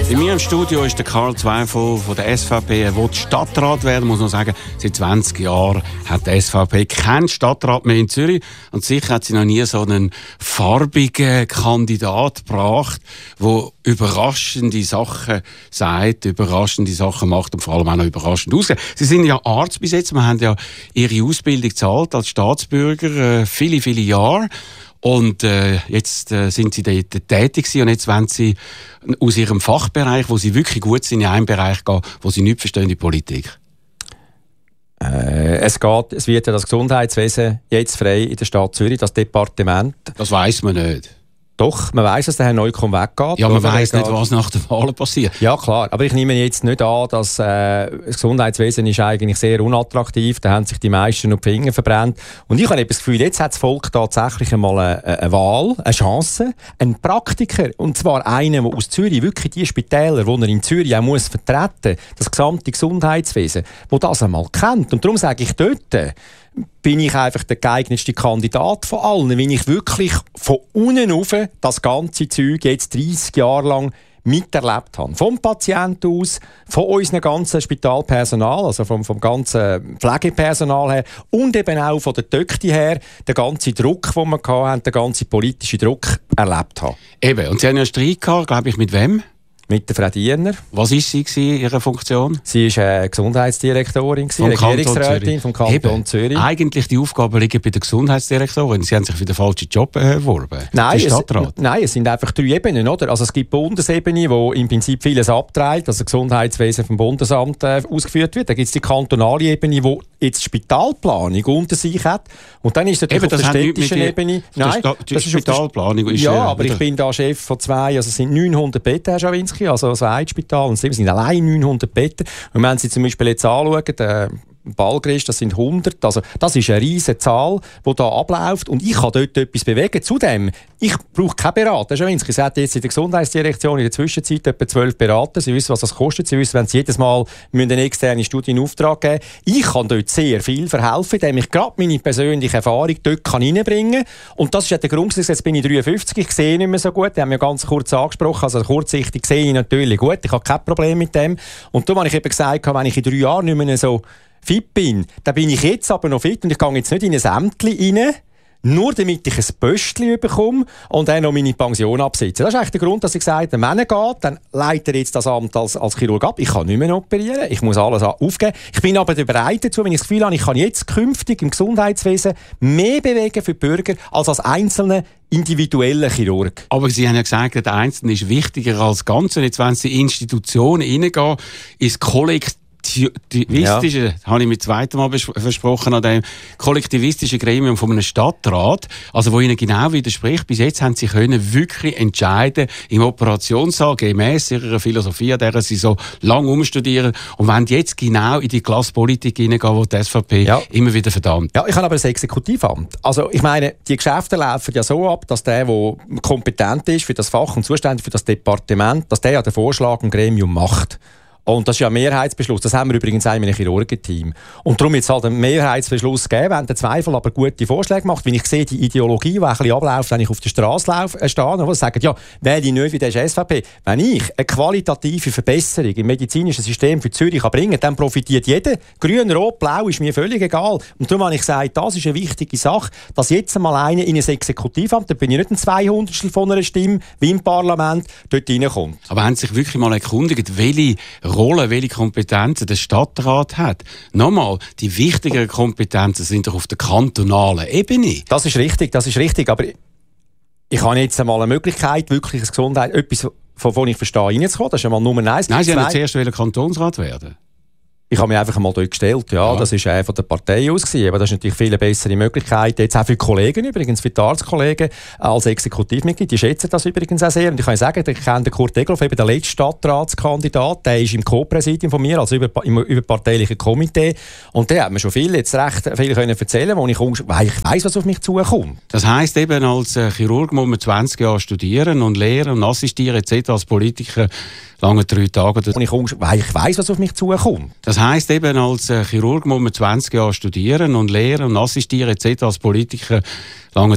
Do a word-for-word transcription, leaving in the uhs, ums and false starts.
Bei mir im Studio ist der Karl Zweifel von der S V P. Er will Stadtrat werden, muss man sagen. Seit zwanzig Jahren hat die S V P keinen Stadtrat mehr in Zürich. Und sicher hat sie noch nie so einen farbigen Kandidat gebracht, der überraschende Sachen sagt, überraschende Sachen macht und vor allem auch noch überraschend aussieht. Sie sind ja Arzt bis jetzt. Wir haben ja Ihre Ausbildung gezahlt als Staatsbürger, äh, viele, viele Jahre. Und äh, jetzt äh, sind Sie dort tätig gewesen und jetzt wollen Sie aus Ihrem Fachbereich, wo Sie wirklich gut sind, in einen Bereich gehen, wo Sie nicht verstehen, die Politik. Äh, es, geht, es wird ja das Gesundheitswesen jetzt frei in der Stadt Zürich, das Departement. Das weiss man nicht. Doch, man weiss, dass der Herr Neukomm weggeht. Ja, man weiss nicht, was nach den Wahlen passiert. Ja, klar. Aber ich nehme jetzt nicht an, dass äh, das Gesundheitswesen ist eigentlich sehr unattraktiv. Da haben sich die meisten noch die Finger verbrannt. Und ich habe das Gefühl, jetzt hat das Volk tatsächlich einmal eine, eine Wahl, eine Chance, einen Praktiker. Und zwar einen, der aus Zürich wirklich die Spitäler, die er in Zürich auch muss vertreten, das gesamte Gesundheitswesen, der das einmal kennt. Und darum sage ich dort, bin ich einfach der geeignetste Kandidat von allen, wenn ich wirklich von unten auf das ganze Zeug jetzt dreissig Jahre lang miterlebt habe. Vom Patienten aus, von unserem ganzen Spitalpersonal, also vom, vom ganzen Pflegepersonal her und eben auch von der Töchter her, der ganze Druck, den wir hatten, der ganze politische Druck erlebt haben. Eben, und Sie haben ja einen Streit gehabt, glaube ich, mit wem? Mit der Frau Diener. Was war sie in ihrer Funktion? Sie war äh, Gesundheitsdirektorin, vom Regierungsrätin vom Kanton Eben. Zürich. Eigentlich die Aufgaben liegen bei der Gesundheitsdirektorin. Sie haben sich für den falschen Job beworben. Nein, es, nein, es sind einfach drei Ebenen. Oder? Also es gibt die Bundesebene, wo im Prinzip vieles abträgt, also das Gesundheitswesen vom Bundesamt äh, ausgeführt wird. Dann gibt es die kantonale Ebene, wo jetzt die Spitalplanung unter sich hat. Und dann ist natürlich Eben, auf der städtischen Ebene... Nein, die, die Spitalplanung ist... Ja, äh, aber ich bin da Chef von zwei, also es sind neunhundert Betten, Herr Schawinski, also das Weitspital, und es sind allein neunhundert Betten. Und wenn Sie zum Beispiel jetzt anschauen, der Ballgrist, das sind hundert, also das ist eine riesige Zahl, die hier abläuft, und ich kann dort etwas bewegen. Zudem, ich brauche keine Berater. Schawinski, Sie hat jetzt in der Gesundheitsdirektion in der Zwischenzeit etwa zwölf Berater. Sie wissen, was das kostet. Sie wissen, wenn Sie jedes Mal eine externe Studie in Auftrag geben müssen. Ich kann dort sehr viel verhelfen, indem ich gerade meine persönliche Erfahrung dort kann reinbringen kann. Und das ist ja der Grund, jetzt bin ich dreiundfünfzig, ich sehe nicht mehr so gut. Die haben ja ganz kurz angesprochen, also kurzsichtig sehe ich natürlich gut. Ich habe kein Problem mit dem. Und darum habe ich eben gesagt, wenn ich in drei Jahren nicht mehr so fit bin, dann bin ich jetzt aber noch fit und ich gehe jetzt nicht in ein Ämtchen rein, nur damit ich ein Pöstchen bekomme und dann noch meine Pension absitze. Das ist eigentlich der Grund, dass ich gesagt habe, wenn er geht, dann leitet er jetzt das Amt als, als Chirurg ab. Ich kann nicht mehr operieren, ich muss alles aufgeben. Ich bin aber bereit dazu, wenn ich das Gefühl habe, ich kann jetzt künftig im Gesundheitswesen mehr bewegen für die Bürger als als einzelne individueller Chirurg. Aber Sie haben ja gesagt, der Einzelne ist wichtiger als das Ganze. Jetzt, wenn Sie in Institutionen reingehen, ist Kollektiv kollektivistische, ja. habe ich mir das zweite Mal versprochen, an dem kollektivistischen Gremium von einem Stadtrat, also wo Ihnen genau widerspricht. Bis jetzt haben Sie können wirklich entscheiden im Operationssaal gemäss Ihrer Philosophie, an der Sie so lange umstudieren, und wollen jetzt genau in die Klasspolitik hineingehen, die die S V P ja. immer wieder verdammt. Ja, ich habe aber ein Exekutivamt. Also ich meine, die Geschäfte laufen ja so ab, dass der, der kompetent ist für das Fach und zuständig für das Departement, dass der ja den Vorschlag im Gremium macht. Und das ist ja ein Mehrheitsbeschluss. Das haben wir übrigens auch in einem Chirurgenteam. Und darum jetzt halt einen Mehrheitsbeschluss geben, wenn der Zweifel aber gute Vorschläge macht. Wenn ich sehe, die Ideologie, die ein bisschen abläuft, wenn ich auf der Straße laufe, äh, stehe, und sagen, ja, wähle ich nicht wie der S V P. Wenn ich eine qualitative Verbesserung im medizinischen System für Zürich kann bringen kann, dann profitiert jeder. Grün, Rot, Blau ist mir völlig egal. Und darum habe ich gesagt, das ist eine wichtige Sache, dass jetzt einmal einer in ein Exekutivamt, da bin ich nicht ein Zweihundertstel von einer Stimme, wie im Parlament, dort reinkommt. Aber haben Sie sich wirklich mal erkundigt, welche Rolle, welche Kompetenzen der Stadtrat hat? Nochmal, die wichtigeren Kompetenzen sind doch auf der kantonalen Ebene. Das ist richtig, das ist richtig, aber ich habe jetzt einmal eine Möglichkeit, wirklich ein Gesundheit, etwas, von dem ich verstehe, reinzukommen. Das ist einmal Nummer eins. Nein, Sie haben zuerst Kantonsrat werden. Ich habe mich einfach einmal dort gestellt. Ja, ja. Das war äh, von der Partei aus gewesen. Aber das ist natürlich viele bessere Möglichkeiten. Jetzt auch für die Kollegen übrigens, für die Arztkollegen als Exekutivmitglied. Die schätzen das übrigens auch sehr. Und ich kann sagen, ich kenne den Kurt Egloff, eben der letzte Stadtratskandidat. Der ist im Co-Präsidium von mir, also über, im überparteilichen Komitee. Und der hat mir schon viel, jetzt recht viel können erzählen, wo ich, weil ich weiss, was auf mich zukommt. Das heisst eben, als Chirurg muss man zwanzig Jahre studieren und lehren und assistieren et cetera. Als Politiker lange drei Tage. Und ich, weil ich weiss, was auf mich zukommt. Das heisst eben, als Chirurg muss man zwanzig Jahre studieren und lehren und assistieren et cetera. Als Politiker lange